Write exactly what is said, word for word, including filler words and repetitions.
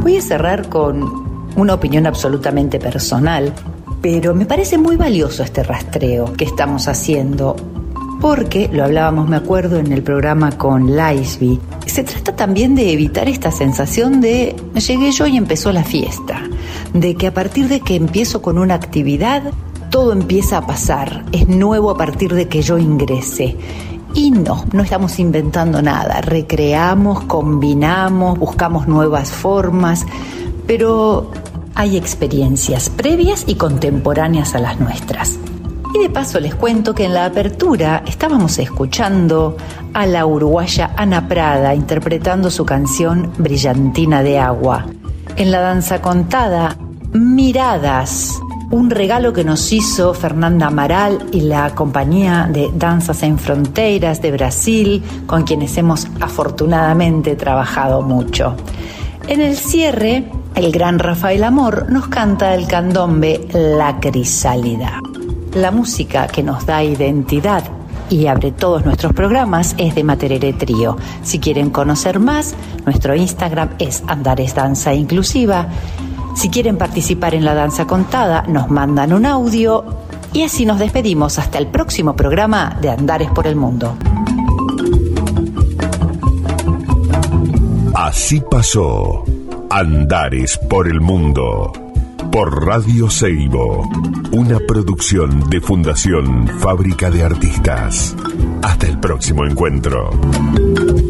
Voy a cerrar con una opinión absolutamente personal, pero me parece muy valioso este rastreo que estamos haciendo, porque, lo hablábamos, me acuerdo, en el programa con Laisby, se trata también de evitar esta sensación de llegué yo y empezó la fiesta, de que a partir de que empiezo con una actividad, todo empieza a pasar, es nuevo a partir de que yo ingrese. Y no, no estamos inventando nada, recreamos, combinamos, buscamos nuevas formas, pero hay experiencias previas y contemporáneas a las nuestras. Y de paso les cuento que en la apertura estábamos escuchando a la uruguaya Ana Prada interpretando su canción Brillantina de Agua. En la danza contada, Miradas, un regalo que nos hizo Fernanda Amaral y la compañía de Danzas en Fronteiras de Brasil, con quienes hemos afortunadamente trabajado mucho. En el cierre, el gran Rafael Amor nos canta el candombe La Crisálida. La música que nos da identidad y abre todos nuestros programas es de Materere Trío. Si quieren conocer más, nuestro Instagram es Andares Danza Inclusiva. Si quieren participar en la danza contada, nos mandan un audio y así nos despedimos hasta el próximo programa de Andares por el Mundo. Así pasó Andares por el Mundo por Radio Seibo, una producción de Fundación Fábrica de Artistas. Hasta el próximo encuentro.